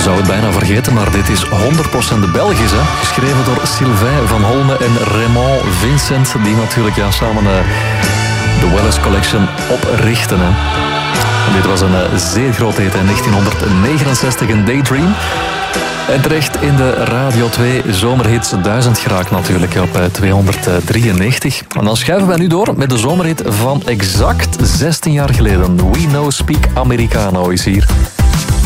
zou het bijna vergeten, maar dit is 100% Belgisch. Hè? Geschreven door Sylvain van Holme en Raymond Vincent, die natuurlijk samen de Welles Collection oprichten. Hè? En dit was een zeer groot hit in 1969, een Daydream. En terecht in de Radio 2 Zomerhits 1000 geraakt natuurlijk op 293. En dan schuiven wij nu door met de zomerhit van exact 16 jaar geleden. We Know Speak Americano is hier.